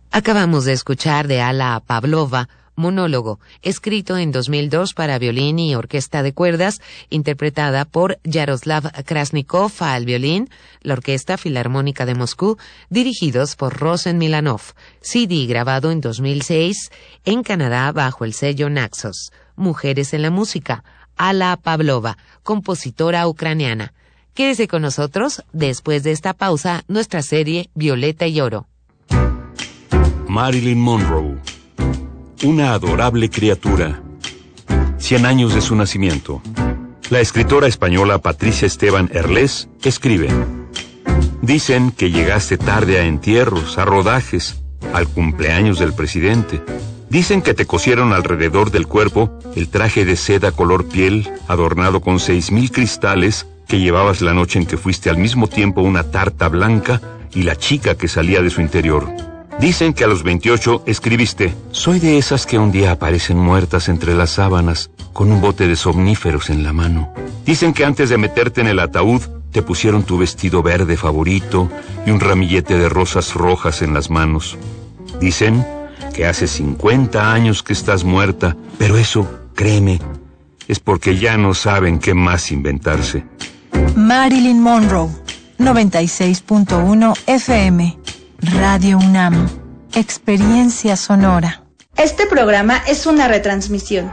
Acabamos de escuchar de Alla Pavlova, monólogo, escrito en 2002 para violín y orquesta de cuerdas, interpretada por Yaroslav Krasnikov al violín, la Orquesta Filarmónica de Moscú, dirigidos por Rosen Milanov, CD grabado en 2006 en Canadá bajo el sello Naxos. Mujeres en la música, Alla Pavlova, compositora ucraniana. Quédese con nosotros, después de esta pausa, nuestra serie Violeta y Oro. Marilyn Monroe, una adorable criatura. 100 años de su nacimiento. La escritora española Patricia Esteban Herlés escribe: dicen que llegaste tarde a entierros, a rodajes, al cumpleaños del presidente. Dicen que te cosieron alrededor del cuerpo el traje de seda color piel, adornado con 6,000 cristales, que llevabas la noche en que fuiste al mismo tiempo una tarta blanca y la chica que salía de su interior. Dicen que a los 28 escribiste: soy de esas que un día aparecen muertas entre las sábanas, con un bote de somníferos en la mano. Dicen que antes de meterte en el ataúd, te pusieron tu vestido verde favorito y un ramillete de rosas rojas en las manos. Dicen que hace 50 años que estás muerta, pero eso, créeme, es porque ya no saben qué más inventarse. Marilyn Monroe, 96.1 FM, Radio UNAM, Experiencia Sonora. Este programa es una retransmisión.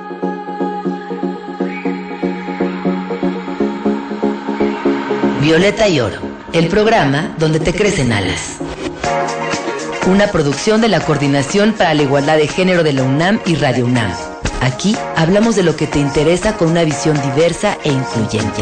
Violeta y Oro, el programa donde te crecen alas. Una producción de la Coordinación para la Igualdad de Género de la UNAM y Radio UNAM. Aquí hablamos de lo que te interesa con una visión diversa e incluyente.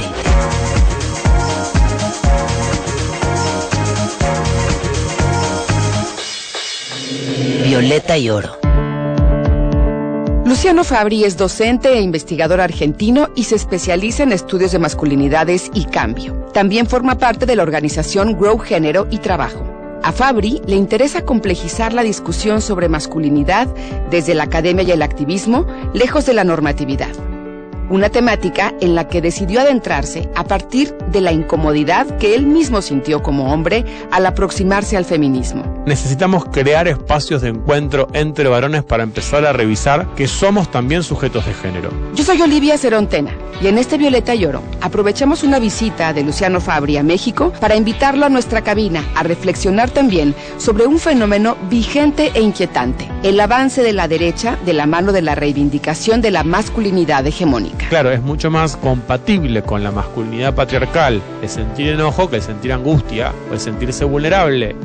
Violeta y Oro. Luciano Fabri es docente e investigador argentino y se especializa en estudios de masculinidades y cambio. También forma parte de la organización Grow Género y Trabajo. A Fabri le interesa complejizar la discusión sobre masculinidad desde la academia y el activismo, lejos de la normatividad. Una temática en la que decidió adentrarse a partir de la incomodidad que él mismo sintió como hombre al aproximarse al feminismo. Necesitamos crear espacios de encuentro entre varones para empezar a revisar que somos también sujetos de género. Yo soy Olivia Serontena y en este Violeta y Oro aprovechamos una visita de Luciano Fabri a México para invitarlo a nuestra cabina a reflexionar también sobre un fenómeno vigente e inquietante: el avance de la derecha de la mano de la reivindicación de la masculinidad hegemónica. Claro, es mucho más compatible con la masculinidad patriarcal el sentir enojo que el sentir angustia o el sentirse vulnerable.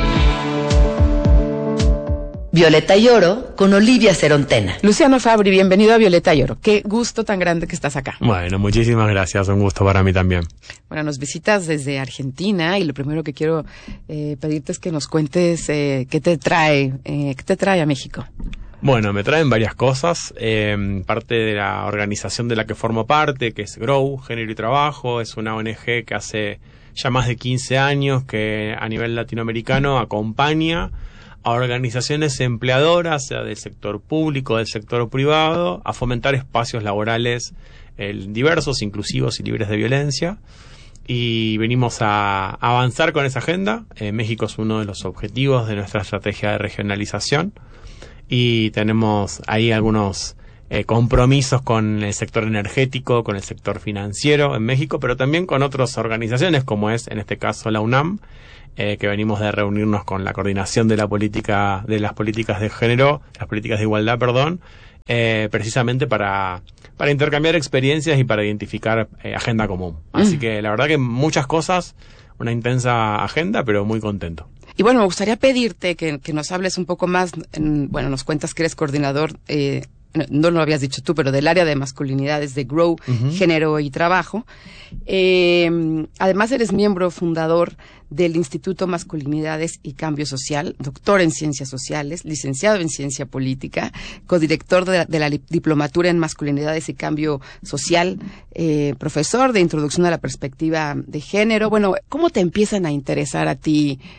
Violeta y Oro con Olivia Serontena. Luciano Fabri, bienvenido a Violeta y Oro. Qué gusto tan grande que estás acá. Bueno, muchísimas gracias, un gusto para mí también. Bueno, nos visitas desde Argentina y lo primero que quiero pedirte es que nos cuentes qué te trae a México. Bueno, me traen varias cosas. Parte de la organización de la que formo parte, que es Grow, Género y Trabajo, es una ONG que hace ya más de 15 años que a nivel latinoamericano acompaña a organizaciones empleadoras, sea del sector público, del sector privado, a fomentar espacios laborales diversos, inclusivos y libres de violencia. Y venimos a avanzar con esa agenda. México es uno de los objetivos de nuestra estrategia de regionalización. Y tenemos ahí algunos compromisos con el sector energético, con el sector financiero en México, pero también con otras organizaciones, como es en este caso la UNAM, que venimos de reunirnos con la coordinación de las políticas de género, las políticas de igualdad, precisamente para intercambiar experiencias y para identificar agenda común. Así que la verdad que muchas cosas, una intensa agenda, pero muy contento. Y bueno, me gustaría pedirte que nos hables un poco más, nos cuentas que eres coordinador, no lo habías dicho tú, pero del área de masculinidades de Grow, Género y Trabajo. Además eres miembro fundador del Instituto Masculinidades y Cambio Social, doctor en Ciencias Sociales, licenciado en Ciencia Política, codirector de la Diplomatura en Masculinidades y Cambio Social, profesor de Introducción a la Perspectiva de Género. Bueno, ¿cómo te empiezan a interesar a ti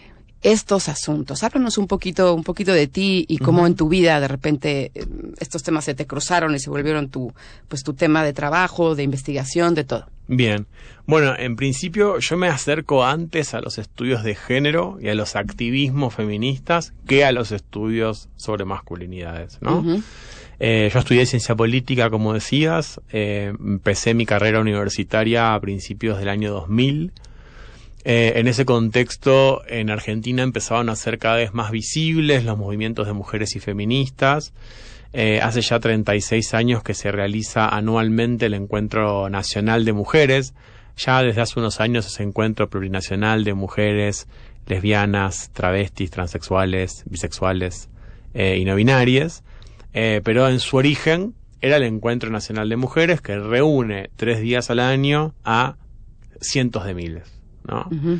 estos asuntos. Háblanos un poquito de ti y cómo en tu vida de repente estos temas se te cruzaron y se volvieron tu tema de trabajo, de investigación, de todo. Bien. Bueno, en principio yo me acerco antes a los estudios de género y a los activismos feministas que a los estudios sobre masculinidades, ¿no? Uh-huh. Yo estudié ciencia política, como decías, empecé mi carrera universitaria a principios del año 2000. En ese contexto, en Argentina empezaban a ser cada vez más visibles los movimientos de mujeres y feministas. Hace ya 36 años que se realiza anualmente el Encuentro Nacional de Mujeres. Ya desde hace unos años ese encuentro plurinacional de mujeres lesbianas, travestis, transexuales, bisexuales y no binarias. Pero en su origen era el Encuentro Nacional de Mujeres, que reúne 3 días al año a cientos de miles, ¿no? Uh-huh.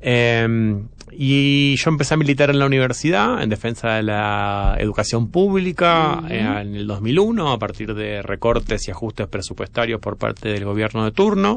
Y yo empecé a militar en la universidad en defensa de la educación pública en el 2001 a partir de recortes y ajustes presupuestarios por parte del gobierno de turno,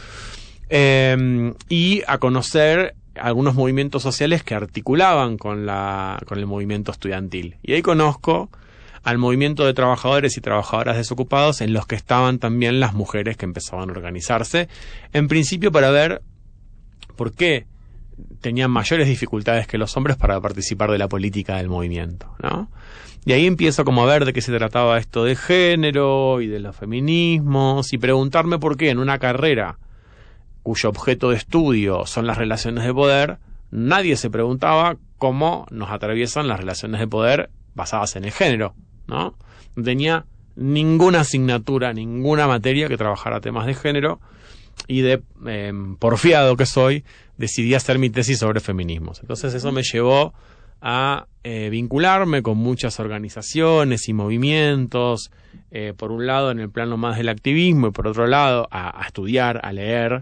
y a conocer algunos movimientos sociales que articulaban con el movimiento estudiantil. Y ahí conozco al movimiento de trabajadores y trabajadoras desocupados, en los que estaban también las mujeres que empezaban a organizarse, en principio para ver por qué tenían mayores dificultades que los hombres para participar de la política del movimiento, ¿no? Y ahí empiezo como a ver de qué se trataba esto de género y de los feminismos, y preguntarme por qué en una carrera cuyo objeto de estudio son las relaciones de poder, nadie se preguntaba cómo nos atraviesan las relaciones de poder basadas en el género, ¿no? No tenía ninguna asignatura, ninguna materia que trabajara temas de género, y de porfiado que soy, decidí hacer mi tesis sobre feminismos. Entonces eso me llevó a vincularme con muchas organizaciones y movimientos, por un lado en el plano más del activismo y por otro lado a estudiar, a leer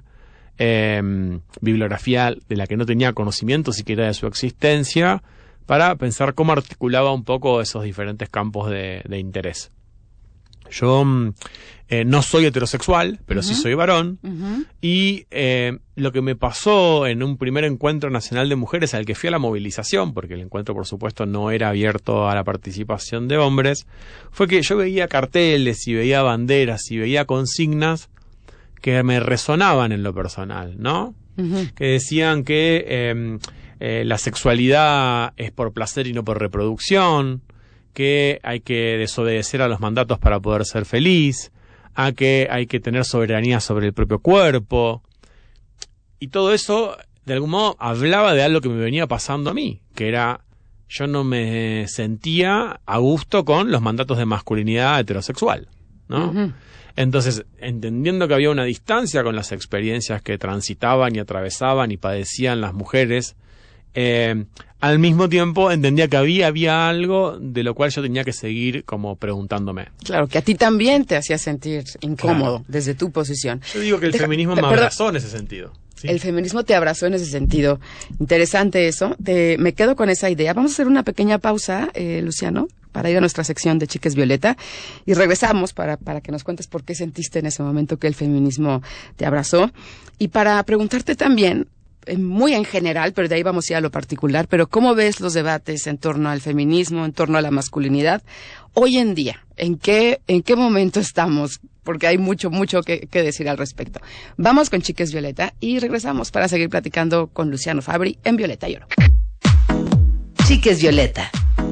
bibliografía de la que no tenía conocimiento siquiera de su existencia, para pensar cómo articulaba un poco esos diferentes campos de interés. Yo no soy heterosexual, pero sí soy varón, y lo que me pasó en un primer encuentro nacional de mujeres al que fui a la movilización, porque el encuentro por supuesto no era abierto a la participación de hombres, fue que yo veía carteles y veía banderas y veía consignas que me resonaban en lo personal, ¿no? Que decían que la sexualidad es por placer y no por reproducción, que hay que desobedecer a los mandatos para poder ser feliz, a que hay que tener soberanía sobre el propio cuerpo. Y todo eso, de algún modo, hablaba de algo que me venía pasando a mí, que era, yo no me sentía a gusto con los mandatos de masculinidad heterosexual, ¿no? Entonces, entendiendo que había una distancia con las experiencias que transitaban y atravesaban y padecían las mujeres, al mismo tiempo entendía que había algo de lo cual yo tenía que seguir como preguntándome. Claro, que a ti también te hacía sentir incómodo desde tu posición. Yo digo que el feminismo me abrazó en ese sentido. ¿Sí? El feminismo te abrazó en ese sentido. Interesante eso. Me quedo con esa idea. Vamos a hacer una pequeña pausa, Luciano, para ir a nuestra sección de Chicas Violeta, y regresamos para que nos cuentes por qué sentiste en ese momento que el feminismo te abrazó, y para preguntarte también, muy en general, pero de ahí vamos a ir a lo particular, pero ¿cómo ves los debates en torno al feminismo, en torno a la masculinidad hoy en día? ¿En qué momento estamos? Porque hay mucho que decir al respecto. Vamos con Chicas Violeta y regresamos para seguir platicando con Luciano Fabbri en Violeta y Oro. Chicas Violeta.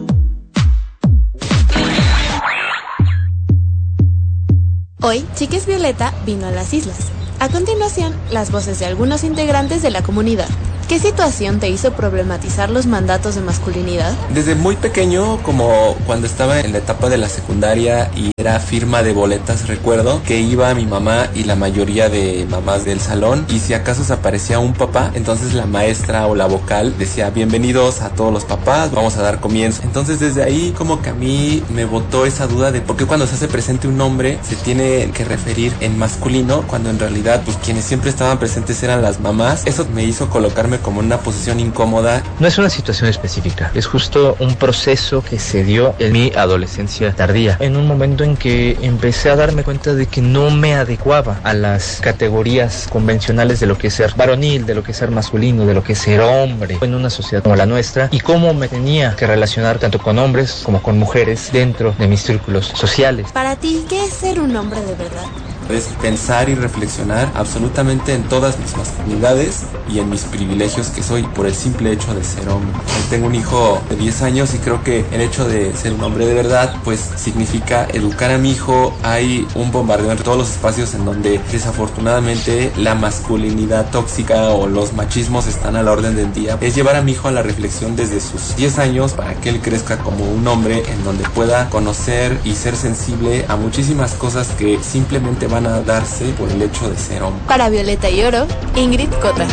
Hoy, Chicas Violeta vino a las islas. A continuación, las voces de algunos integrantes de la comunidad. ¿Qué situación te hizo problematizar los mandatos de masculinidad? Desde muy pequeño, como cuando estaba en la etapa de la secundaria y era firma de boletas, recuerdo que iba mi mamá y la mayoría de mamás del salón, y si acaso se aparecía un papá, entonces la maestra o la vocal decía: bienvenidos a todos los papás, vamos a dar comienzo. Entonces desde ahí como que a mí me botó esa duda de por qué cuando se hace presente un hombre se tiene que referir en masculino, cuando en realidad pues quienes siempre estaban presentes eran las mamás. Eso me hizo colocarme como en una posición incómoda. No es una situación específica, es justo un proceso que se dio en mi adolescencia tardía, en un momento en que empecé a darme cuenta de que no me adecuaba a las categorías convencionales de lo que es ser varonil, de lo que es ser masculino, de lo que es ser hombre en una sociedad como la nuestra, y cómo me tenía que relacionar tanto con hombres como con mujeres dentro de mis círculos sociales. Para ti, ¿qué es ser un hombre de verdad? Es pensar y reflexionar absolutamente en todas mis masculinidades y en mis privilegios que soy por el simple hecho de ser hombre. Tengo un hijo de 10 años y creo que el hecho de ser un hombre de verdad pues significa educar a mi hijo. Hay un bombardeo entre todos los espacios en donde desafortunadamente la masculinidad tóxica o los machismos están a la orden del día. Es llevar a mi hijo a la reflexión desde sus 10 años para que él crezca como un hombre en donde pueda conocer y ser sensible a muchísimas cosas que simplemente van a darse por el hecho de ser hombre. Para Violeta y Oro, Ingrid Cota.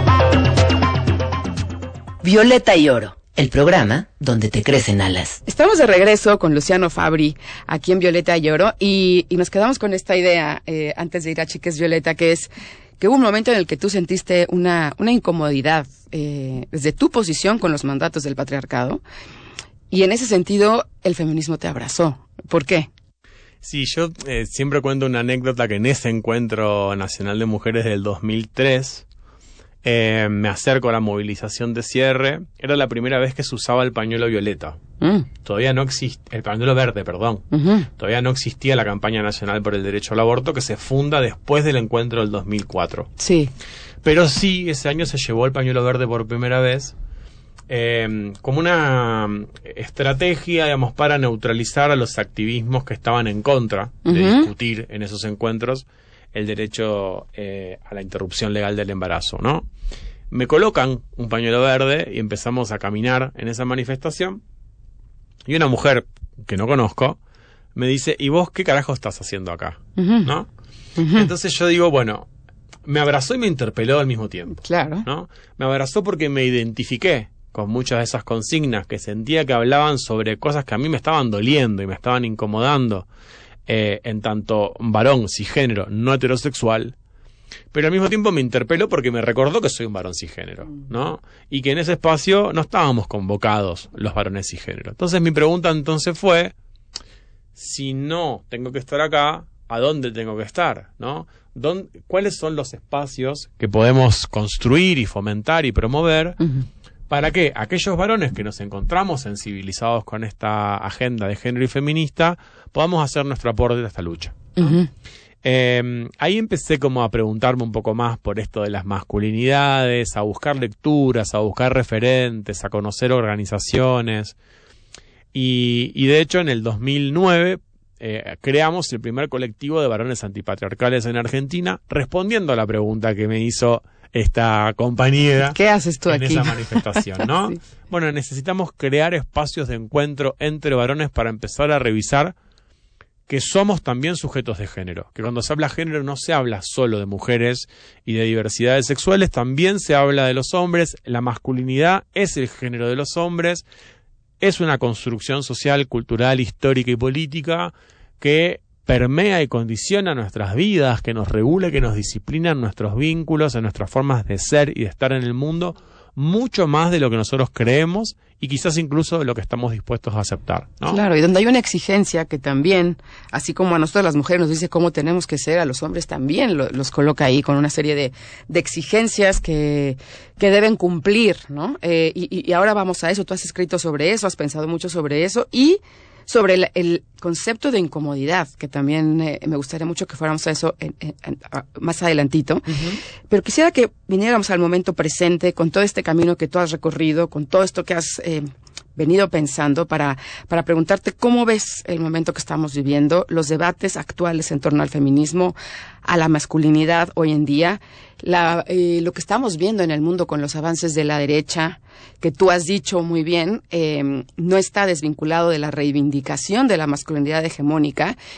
Violeta y Oro, el programa donde te crecen alas. Estamos de regreso con Luciano Fabri, aquí en Violeta y Oro, y nos quedamos con esta idea, antes de ir a Chiques Violeta, que es que hubo un momento en el que tú sentiste una incomodidad desde tu posición con los mandatos del patriarcado, y en ese sentido el feminismo te abrazó. ¿Por qué? Sí, yo siempre cuento una anécdota que en ese encuentro nacional de mujeres del 2003 me acerco a la movilización de cierre. Era la primera vez que se usaba el pañuelo violeta. Todavía no existía, el pañuelo verde, perdón. Todavía no existía la campaña nacional por el derecho al aborto, que se funda después del encuentro del 2004. Sí. Pero sí, ese año se llevó el pañuelo verde por primera vez. Como una estrategia, digamos, para neutralizar a los activismos que estaban en contra de discutir en esos encuentros el derecho a la interrupción legal del embarazo, ¿no? Me colocan un pañuelo verde y empezamos a caminar en esa manifestación, y una mujer que no conozco me dice: ¿y vos qué carajo estás haciendo acá? ¿No? Entonces yo digo, bueno, me abrazó y me interpeló al mismo tiempo. Claro. ¿No? Me abrazó porque me identifiqué con muchas de esas consignas, que sentía que hablaban sobre cosas que a mí me estaban doliendo y me estaban incomodando, en tanto varón cisgénero no heterosexual, pero al mismo tiempo me interpeló porque me recordó que soy un varón cisgénero, ¿no? Y que en ese espacio no estábamos convocados los varones cisgénero. Entonces mi pregunta entonces fue: si no tengo que estar acá, ¿a dónde tengo que estar? ¿No? ¿Cuáles son los espacios que podemos construir y fomentar y promover para que aquellos varones que nos encontramos sensibilizados con esta agenda de género y feminista podamos hacer nuestro aporte a esta lucha? Ahí empecé como a preguntarme un poco más por esto de las masculinidades, a buscar lecturas, a buscar referentes, a conocer organizaciones, y de hecho en el 2009 creamos el primer colectivo de varones antipatriarcales en Argentina, respondiendo a la pregunta que me hizo esta compañera. ¿Qué haces tú en aquí? esa manifestación, ¿no? Sí. Bueno, necesitamos crear espacios de encuentro entre varones para empezar a revisar que somos también sujetos de género, que cuando se habla género no se habla solo de mujeres y de diversidades sexuales, también se habla de los hombres. La masculinidad es el género de los hombres, es una construcción social, cultural, histórica y política que permea y condiciona nuestras vidas, que nos regula, que nos disciplina en nuestros vínculos, en nuestras formas de ser y de estar en el mundo, mucho más de lo que nosotros creemos y quizás incluso de lo que estamos dispuestos a aceptar, ¿no? Claro, y donde hay una exigencia que también, así como a nosotros las mujeres nos dice cómo tenemos que ser, a los hombres también los coloca ahí con una serie de exigencias que deben cumplir, ¿no? Y ahora vamos a eso. Tú has escrito sobre eso, has pensado mucho sobre eso y sobre el concepto de incomodidad, que también me gustaría mucho que fuéramos a eso más adelantito. Pero quisiera que viniéramos al momento presente, con todo este camino que tú has recorrido, con todo esto que has venido pensando, para preguntarte cómo ves el momento que estamos viviendo, los debates actuales en torno al feminismo, a la masculinidad hoy en día, lo que estamos viendo en el mundo con los avances de la derecha, que tú has dicho muy bien, no está desvinculado de la reivindicación de la masculinidad hegemónica,